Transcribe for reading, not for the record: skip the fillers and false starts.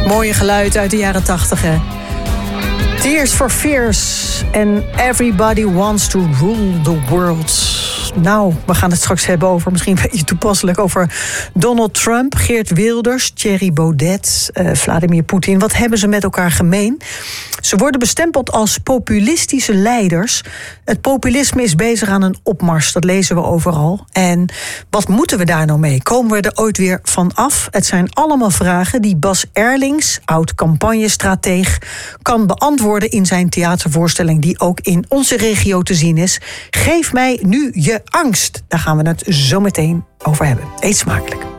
Mooie geluid uit de jaren 80, hè? Tears for Fears and Everybody Wants to Rule the World. Nou, we gaan het straks hebben over, misschien een beetje toepasselijk, over Donald Trump, Geert Wilders, Thierry Baudet, Vladimir Poetin. Wat hebben ze met elkaar gemeen? Ze worden bestempeld als populistische leiders. Het populisme is bezig aan een opmars, dat lezen we overal. En wat moeten we daar nou mee? Komen we er ooit weer van af? Het zijn allemaal vragen die Bas Erlings, oud-campagnestratege, kan beantwoorden in zijn theatervoorstelling die ook in onze regio te zien is. Geef mij nu je angst. Daar gaan we het zo meteen over hebben. Eet smakelijk.